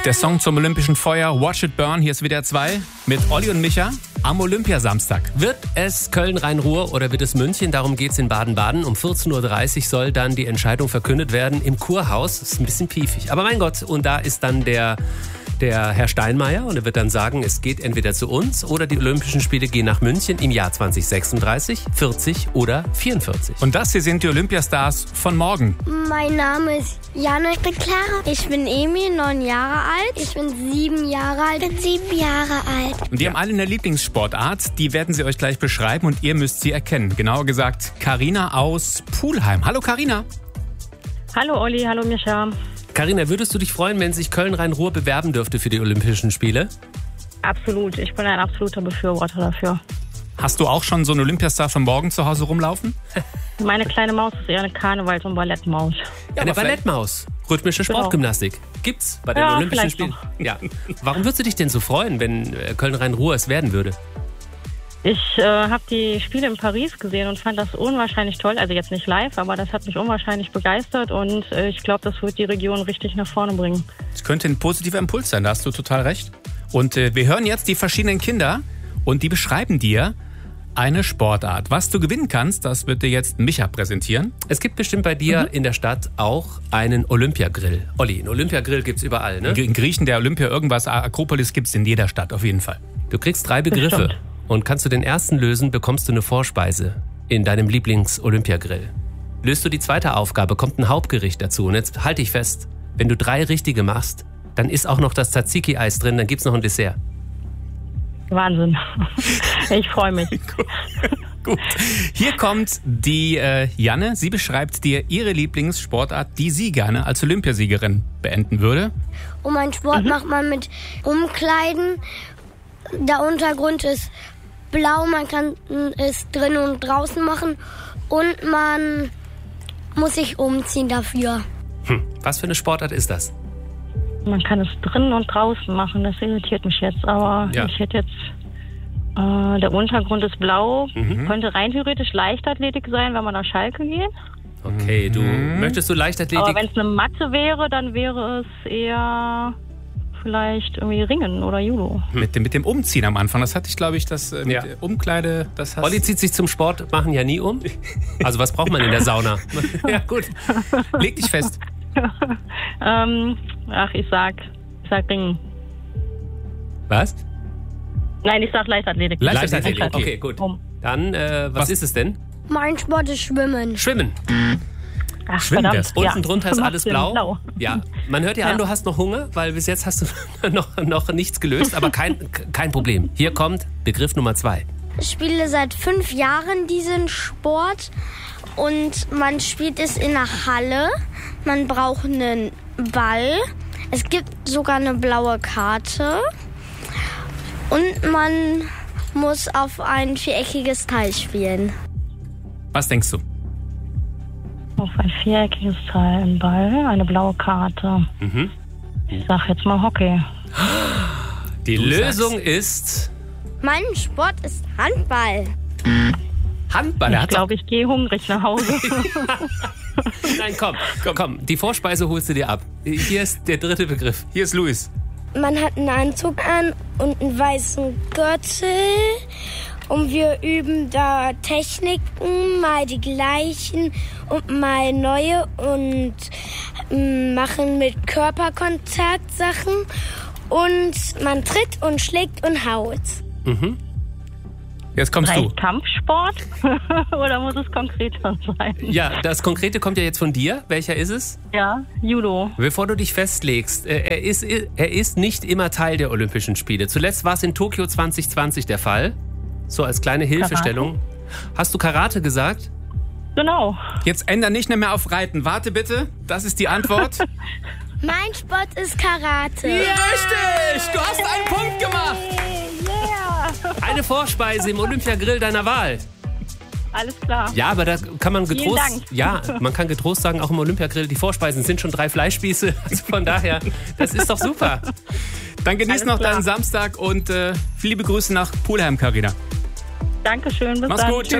Der Song zum Olympischen Feuer, Watch It Burn, hier ist WDR 2 mit Olli und Micha am Olympiasamstag. Wird es Köln-Rhein-Ruhr oder wird es München? Darum geht's in Baden-Baden. Um 14.30 Uhr soll dann die Entscheidung verkündet werden im Kurhaus. Das ist ein bisschen piefig. Aber mein Gott, und da ist dann der Herr Steinmeier und er wird dann sagen, es geht entweder zu uns oder die Olympischen Spiele gehen nach München im Jahr 2036, 40 oder 44. Und das hier sind die Olympiastars von morgen. Mein Name ist Jana, ich bin Clara. Ich bin Emil, 9 Jahre alt. Ich bin 7 Jahre alt. Ich bin 7 Jahre alt. Und die haben alle eine Lieblingssportart, die werden sie euch gleich beschreiben und ihr müsst sie erkennen. Genauer gesagt, Carina aus Pulheim. Hallo Carina. Hallo Olli, hallo Micha. Carina, würdest du dich freuen, wenn sich Köln-Rhein-Ruhr bewerben dürfte für die Olympischen Spiele? Absolut, ich bin ein absoluter Befürworter dafür. Hast du auch schon so einen Olympiastar von morgen zu Hause rumlaufen? Meine kleine Maus ist eher eine Karnevals- und Ballettmaus. Ja, eine Ballettmaus. Rhythmische Sportgymnastik. Gibt's bei den Olympischen Spielen? Noch. Ja. Warum würdest du dich denn so freuen, wenn Köln-Rhein-Ruhr es werden würde? Ich habe die Spiele in Paris gesehen und fand das unwahrscheinlich toll. Also jetzt nicht live, aber das hat mich unwahrscheinlich begeistert und ich glaube, das wird die Region richtig nach vorne bringen. Es könnte ein positiver Impuls sein, da hast du total recht. Und wir hören jetzt die verschiedenen Kinder und die beschreiben dir eine Sportart. Was du gewinnen kannst, das wird dir jetzt Micha präsentieren. Es gibt bestimmt bei dir in der Stadt auch einen Olympiagrill. Olli, einen Olympiagrill gibt's überall, ne? In Griechen, der Olympia, irgendwas, Akropolis gibt's in jeder Stadt auf jeden Fall. Du kriegst 3 Begriffe. Bestimmt. Und kannst du den ersten lösen, bekommst du eine Vorspeise in deinem Lieblings-Olympiagrill. Löst du die zweite Aufgabe, kommt ein Hauptgericht dazu. Und jetzt halt dich fest, wenn du 3 richtige machst, dann ist auch noch das Tzatziki-Eis drin, dann gibt's noch ein Dessert. Wahnsinn. Ich freue mich. Gut. Hier kommt die Janne. Sie beschreibt dir ihre Lieblingssportart, die sie gerne als Olympiasiegerin beenden würde. Und mein Sport macht man mit Umkleiden. Der Untergrund ist blau, man kann es drinnen und draußen machen und man muss sich umziehen dafür. Was für eine Sportart ist das? Man kann es drinnen und draußen machen, das irritiert mich jetzt. Aber ich hätte jetzt, der Untergrund ist blau, könnte rein theoretisch Leichtathletik sein, wenn man auf Schalke geht. Okay, möchtest du Leichtathletik? Aber wenn es eine Matte wäre, dann wäre es eher vielleicht irgendwie Ringen oder Judo. Mit dem Umziehen am Anfang, das hatte ich, glaube ich, das mit der Umkleide, das hast Olli zieht sich zum Sport machen ja nie um. Also was braucht man in der Sauna? Ja, gut. Leg dich fest. Ich sag Ringen. Was? Nein, ich sag Leichtathletik. Leichtathletik, okay, gut. Dann, was ist es denn? Mein Sport ist Schwimmen. Schwimmen. Ach, Schwimmen verdammt. Unten drunter ist alles blau. Ja. Ja, man hört ja an, du hast noch Hunger, weil bis jetzt hast du noch nichts gelöst, aber kein Problem. Hier kommt Begriff Nummer 2. Ich spiele seit 5 Jahren diesen Sport und man spielt es in der Halle. Man braucht einen Ball. Es gibt sogar eine blaue Karte und man muss auf ein viereckiges Teil spielen. Was denkst du? Auf ein viereckiges Teil, ein Ball, eine blaue Karte. Ich sag jetzt mal Hockey. Die Lösung ist Mein Sport ist Handball. Handball. Ich glaube, ich gehe hungrig nach Hause. Nein, komm. Die Vorspeise holst du dir ab. Hier ist der 3. Begriff. Hier ist Luis. Man hat einen Anzug an und einen weißen Gürtel. Und wir üben da Techniken, mal die gleichen und mal neue und machen mit Körperkontakt Sachen. Und man tritt und schlägt und haut. Jetzt kommst du. Kampfsport? Oder muss es konkreter sein? Ja, das Konkrete kommt ja jetzt von dir. Welcher ist es? Ja, Judo. Bevor du dich festlegst, er ist nicht immer Teil der Olympischen Spiele. Zuletzt war es in Tokio 2020 der Fall. So als kleine Hilfestellung. Hast du Karate gesagt? Genau. Jetzt ändern nicht mehr auf Reiten. Warte bitte, das ist die Antwort. Mein Sport ist Karate. Ja, richtig! Du hast einen Punkt gemacht! Yeah. Eine Vorspeise im Olympiagrill deiner Wahl. Alles klar. Ja, aber da kann man getrost, Dank. ja, man kann getrost sagen, auch im Olympiagrill, die Vorspeisen sind schon 3 Fleischspieße. Also von daher, das ist doch super. Dann genieß Alles noch klar. deinen Samstag und viele liebe Grüße nach Pulheim, Carina. Dankeschön, bis Mach's dann. gut.